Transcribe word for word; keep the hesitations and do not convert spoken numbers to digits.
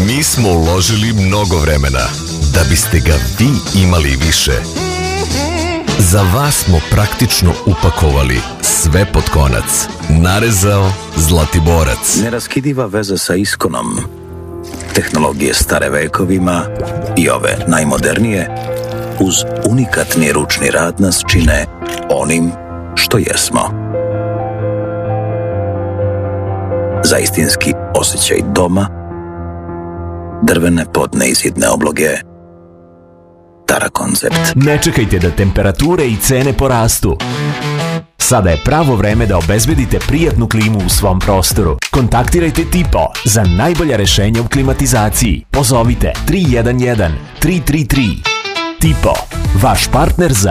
Mi smo uložili mnogo vremena da biste ga vi imali više. Za vas smo praktično upakovali sve pod konac. Narezao Zlatiborac. Neraskidiva veza sa Iskonom. Tehnologije stare vekovima i ove najmodernije uz unikatni ručni rad nas čine onim što jesmo. Za istinski osjećaj doma, drvene podneizidne obloge, Tara Koncept. Ne čekajte da temperature i cene porastu. Sada je pravo vreme da obezbedite prijatnu klimu u svom prostoru. Kontaktirajte Tipo za najbolja rešenja u klimatizaciji. Pozovite tri jedan jedan tri tri tri. Tipo, vaš partner za